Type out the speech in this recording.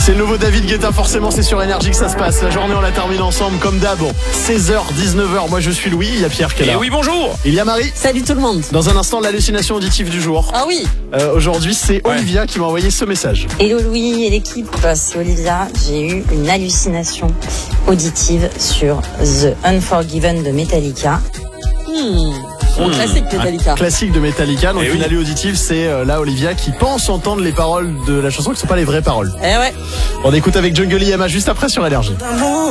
C'est le nouveau David Guetta, forcément c'est sur Énergie que ça se passe. La journée on la termine ensemble comme d'hab. 16h, 19h, moi je suis Louis, il y a Pierre qui est là. Et oui, bonjour. Il y a Marie. Salut tout le monde. Dans un instant, l'hallucination auditive du jour. Ah oui. Aujourd'hui c'est Olivia qui m'a envoyé ce message. Hello Louis et l'équipe, c'est Olivia. J'ai eu une hallucination auditive sur The Unforgiven de Metallica. Classique Metallica. Classique de Metallica, donc Et une oui. allée auditive, c'est là Olivia qui pense entendre les paroles de la chanson qui ne sont pas les vraies paroles. Eh ouais. On écoute avec Jungle et Yama juste après sur Énergie.